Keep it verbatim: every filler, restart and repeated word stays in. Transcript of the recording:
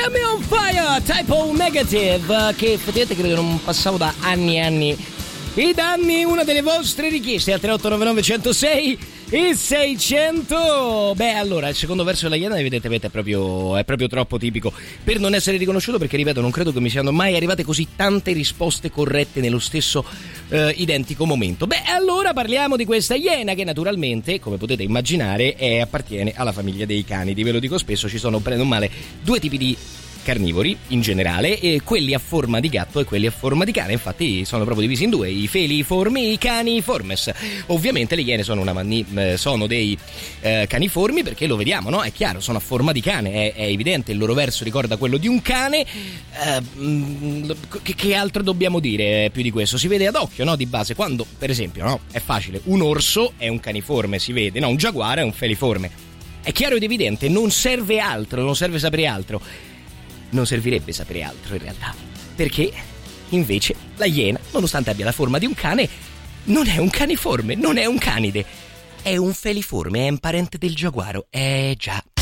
Set Me On Fire, Typo Negative, che effettivamente credo non passavo da anni e anni. I danni, una delle vostre richieste al tre otto nove nove uno zero sei e seicento. Beh, allora, il secondo verso della Iena evidentemente è proprio, è proprio troppo tipico per non essere riconosciuto, perché ripeto, non credo che mi siano mai arrivate così tante risposte corrette nello stesso eh, identico momento. Beh, allora parliamo di questa iena che naturalmente, come potete immaginare, è, appartiene alla famiglia dei canidi. Ve lo dico spesso, ci sono, bene o male, due tipi di carnivori in generale, e quelli a forma di gatto e quelli a forma di cane. Infatti sono proprio divisi in due: i feliformi e i caniformes. Ovviamente le iene sono, una mani- sono dei eh, caniformi, perché lo vediamo, no? È chiaro, sono a forma di cane, è, è evidente, il loro verso ricorda quello di un cane. eh, che, che altro dobbiamo dire più di questo? Si vede ad occhio, no? Di base, quando per esempio, no? È facile, un orso è un caniforme, si vede, no? Un giaguaro è un feliforme. È chiaro ed evidente, non serve altro, non serve sapere altro. Non servirebbe sapere altro in realtà, perché invece la iena, nonostante abbia la forma di un cane, non è un caniforme, non è un canide, è un feliforme, è un parente del giaguaro. Eh già.